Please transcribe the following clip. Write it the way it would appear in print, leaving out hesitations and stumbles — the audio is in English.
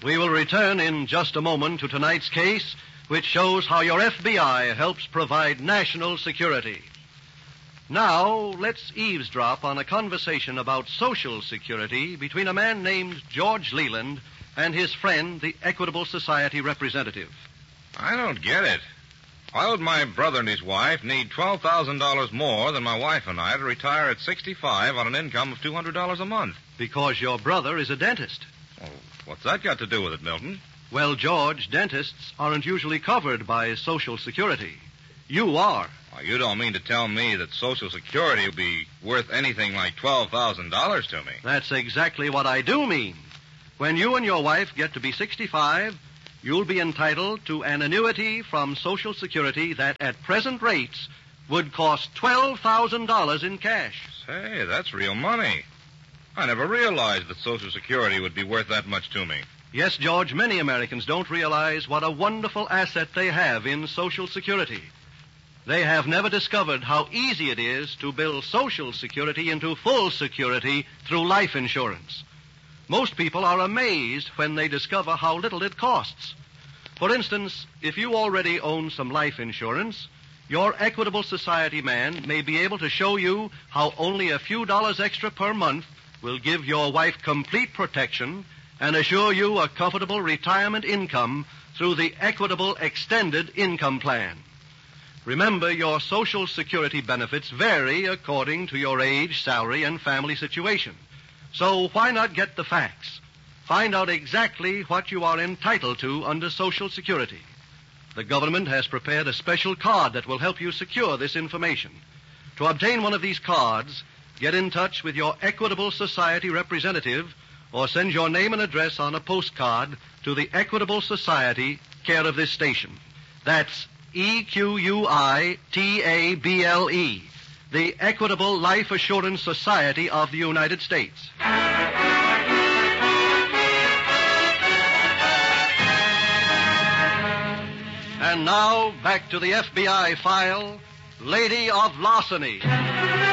We will return in just a moment to tonight's case, which shows how your FBI helps provide national security. Now, let's eavesdrop on a conversation about Social Security between a man named George Leland and his friend, the Equitable Society representative. I don't get it. Why would my brother and his wife need $12,000 more than my wife and I to retire at 65 on an income of $200 a month? Because your brother is a dentist. Well, what's that got to do with it, Milton? Well, George, dentists aren't usually covered by Social Security. You are. Well, you don't mean to tell me that Social Security will be worth anything like $12,000 to me. That's exactly what I do mean. When you and your wife get to be 65, you'll be entitled to an annuity from Social Security that, at present rates, would cost $12,000 in cash. Say, that's real money. I never realized that Social Security would be worth that much to me. Yes, George, many Americans don't realize what a wonderful asset they have in Social Security. They have never discovered how easy it is to build Social Security into full security through life insurance. Most people are amazed when they discover how little it costs. For instance, if you already own some life insurance, your Equitable Society man may be able to show you how only a few dollars extra per month will give your wife complete protection and assure you a comfortable retirement income through the Equitable Extended Income Plan. Remember, your Social Security benefits vary according to your age, salary, and family situation. So why not get the facts? Find out exactly what you are entitled to under Social Security. The government has prepared a special card that will help you secure this information. To obtain one of these cards, get in touch with your Equitable Society representative or send your name and address on a postcard to the Equitable Society, care of this station. That's EQUITABLE, the Equitable Life Assurance Society of the United States. And now, back to the FBI file, Lady of Larceny.